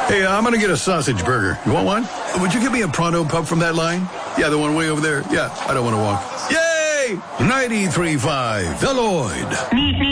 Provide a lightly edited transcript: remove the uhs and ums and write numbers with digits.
Hey, I'm going to get a sausage burger. You want one? Would you give me a pronto pup from that line? Yeah, the one way over there. Yeah, I don't want to walk. Yay! 93.5, The Lloyd.